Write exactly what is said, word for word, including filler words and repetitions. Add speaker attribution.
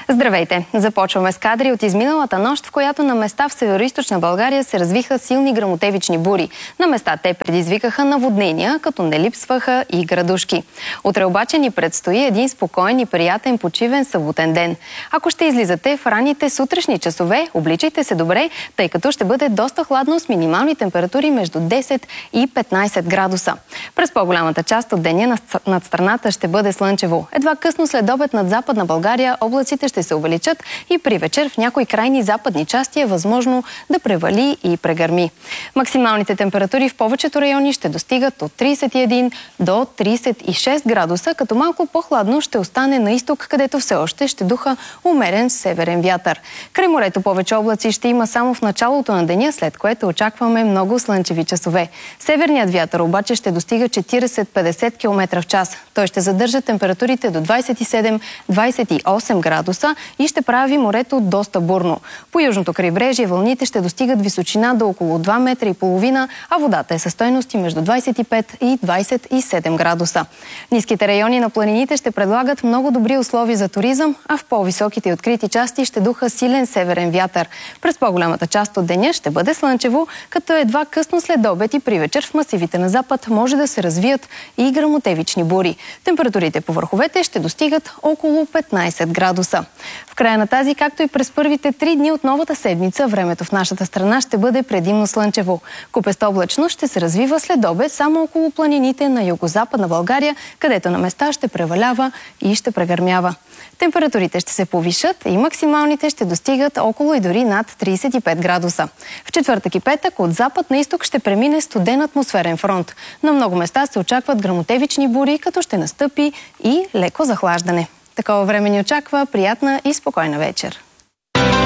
Speaker 1: Здравейте! Започваме с кадри от изминалата нощ, в която на места в североизточна България се развиха силни гръмотевични бури. На места те предизвикаха наводнения, като не липсваха и градушки. Утре обаче ни предстои един спокоен и приятен почивен съботен ден. Ако ще излизате в ранните сутрешни часове, обличайте се добре, тъй като ще бъде доста хладно с минимални температури между десет и петнайсет градуса. През по-голямата част от деня над страната ще бъде слънчево. Едва късно след обед над Западна България облаците ще се увеличат и при вечер в някои крайни западни части е възможно да превали и прегърми. Максималните температури в повечето райони ще достигат от трийсет и един до трийсет и шест градуса, като малко по-хладно ще остане на изток, където все още ще духа умерен северен вятър. Край морето повече облаци ще има само в началото на деня, след което очакваме много слънчеви часове. Северният вятър обаче ще достига четирийсет до петдесет километра в час. Той ще задържа температурите до двайсет и седем до двайсет и осем градуса и ще прави морето доста бурно. По южното крайбрежие вълните ще достигат височина до около два метра и половина, а водата е със стойности между двайсет и пет и двайсет и седем градуса. Ниските райони на планините ще предлагат много добри условия за туризъм, а в по-високите и открити части ще духа силен северен вятър. През по-голямата част от деня ще бъде слънчево, като едва късно след обед и при вечер в масивите на запад може да се развият и гръмотевични бури. Температурите по върховете ще достигат около петнайсет градуса. В края на тази, както и през първите три дни от новата седмица, времето в нашата страна ще бъде предимно слънчево. Купеста облачност ще се развива след обед само около планините на югозападна България, където на места ще превалява и ще прегърмява. Температурите ще се повишат и максималните ще достигат около и дори над трийсет и пет градуса. В четвъртък и петък от запад на изток ще премине студен атмосферен фронт. На много места се очакват гръмотевични бури, като ще настъпи и леко захлаждане. Такова време ни очаква приятна и спокойна вечер.